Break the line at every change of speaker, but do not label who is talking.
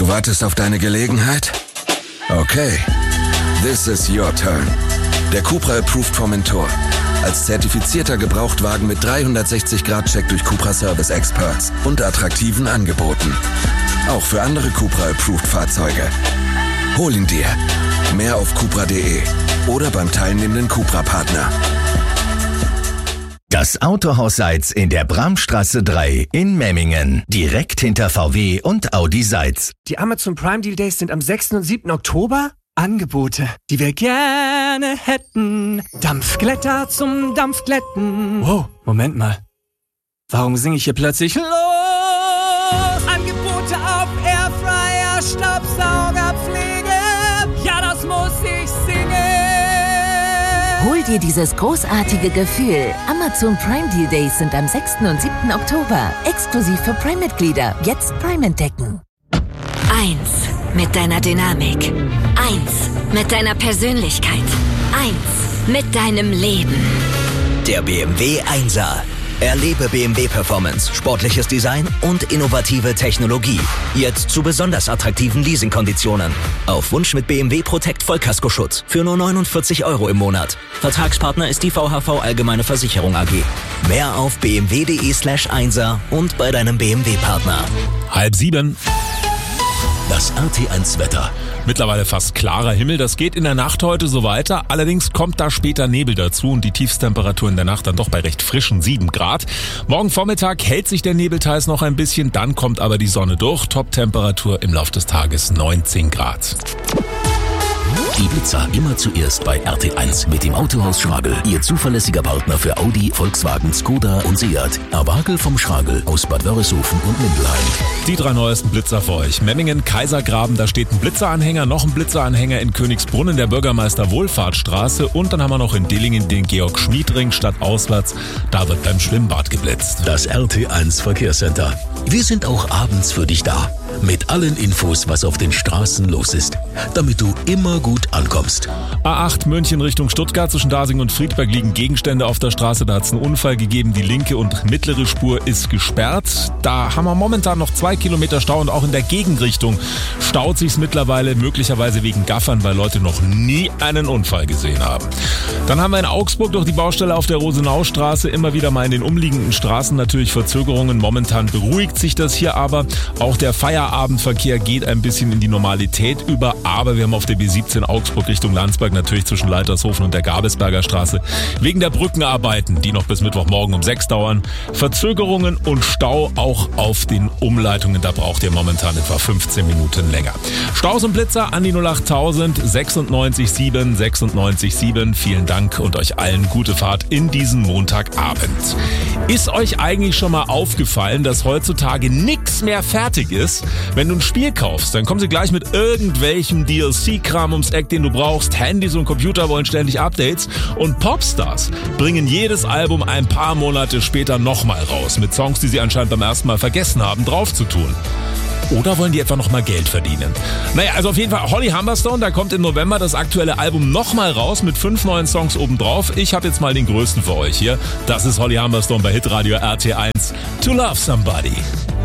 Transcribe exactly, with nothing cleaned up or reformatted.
Du wartest auf deine Gelegenheit? Okay, this is your turn. Der Cupra Approved Formentor. Als zertifizierter Gebrauchtwagen mit dreihundertsechzig Grad Check durch Cupra Service Experts und attraktiven Angeboten. Auch für andere Cupra Approved Fahrzeuge. Hol ihn dir. Mehr auf cupra punkt de oder beim teilnehmenden Cupra-Partner.
Das Autohaus Seitz in der Bramstraße drei in Memmingen. Direkt hinter V W und Audi Seitz.
Die Amazon Prime Deal Days sind am sechsten und siebten Oktober. Angebote, die wir gerne hätten. Dampfglätter zum Dampfglätten. Wow, Moment mal. Warum singe ich hier plötzlich los? Angebote auf Airfryer, Staubsaugerpflege. Ja, das muss ich singen.
Hol dir dieses großartige Gefühl. Amazon Prime Deal Days sind am sechsten und siebten Oktober. Exklusiv für Prime-Mitglieder. Jetzt Prime entdecken.
Eins mit deiner Dynamik. Eins mit deiner Persönlichkeit. Eins mit deinem Leben.
Der B M W Einser. Erlebe B M W Performance, sportliches Design und innovative Technologie. Jetzt zu besonders attraktiven Leasingkonditionen. Auf Wunsch mit B M W Protect Vollkaskoschutz für nur neunundvierzig Euro im Monat. Vertragspartner ist die V H V Allgemeine Versicherung A G. Mehr auf b m w punkt de slash einser und bei deinem B M W-Partner.
Halb sieben.
Das R T eins Wetter.
Mittlerweile fast klarer Himmel, das geht in der Nacht heute so weiter. Allerdings kommt da später Nebel dazu und die Tiefstemperatur in der Nacht dann doch bei recht frischen sieben Grad. Morgen Vormittag hält sich der Nebel teils noch ein bisschen, dann kommt aber die Sonne durch. Top-Temperatur im Laufe des Tages neunzehn Grad.
Die Blitzer immer zuerst bei R T eins mit dem Autohaus Schragel. Ihr zuverlässiger Partner für Audi, Volkswagen, Skoda und Seat. Erwagel vom Schragel aus Bad Wörishofen und Mindelheim.
Die drei neuesten Blitzer für euch. Memmingen, Kaisergraben, da steht ein Blitzeranhänger, noch ein Blitzeranhänger in Königsbrunn in der Bürgermeister Wohlfahrtsstraße und dann haben wir noch in Dillingen den Georg-Schmied-Ring stadtauswärts. Da wird beim Schwimmbad geblitzt.
Das R T eins Verkehrscenter. Wir sind auch abends für dich da. Mit allen Infos, was auf den Straßen los ist, damit du immer gut ankommst.
A acht München Richtung Stuttgart, zwischen Dasing und Friedberg liegen Gegenstände auf der Straße. Da hat es einen Unfall gegeben. Die linke und mittlere Spur ist gesperrt. Da haben wir momentan noch zwei Kilometer Stau und auch in der Gegenrichtung staut sich's mittlerweile, möglicherweise wegen Gaffern, weil Leute noch nie einen Unfall gesehen haben. Dann haben wir in Augsburg durch die Baustelle auf der Rosenaustraße immer wieder mal in den umliegenden Straßen natürlich Verzögerungen. Momentan beruhigt sich das hier aber. Auch der Feierabendverkehr geht ein bisschen in die Normalität über, aber wir haben auf der B siebzehn Augsburg Richtung Landsberg natürlich zwischen Leitershofen und der Gabelsberger Straße wegen der Brückenarbeiten, die noch bis Mittwochmorgen um sechs dauern, Verzögerungen und Stau auch auf den Umleitungen. Da braucht ihr momentan etwa fünfzehn Minuten länger. Staus und Blitzer an die null acht tausend sechsundneunzig sieben sechsundneunzig sieben. Vielen Dank und euch allen gute Fahrt in diesen Montagabend. Ist euch eigentlich schon mal aufgefallen, dass heutzutage nichts mehr fertig ist? Wenn du ein Spiel kaufst, dann kommen sie gleich mit irgendwelchem D L C-Kram ums Eck, den du brauchst. Handys und Computer wollen ständig Updates. Und Popstars bringen jedes Album ein paar Monate später nochmal raus. Mit Songs, die sie anscheinend beim ersten Mal vergessen haben, drauf zu tun. Oder wollen die etwa nochmal Geld verdienen? Naja, also auf jeden Fall Holly Humberstone, da kommt im November das aktuelle Album nochmal raus mit fünf neuen Songs obendrauf. Ich habe jetzt mal den größten für euch hier. Das ist Holly Humberstone bei Hitradio R T eins. To Love Somebody.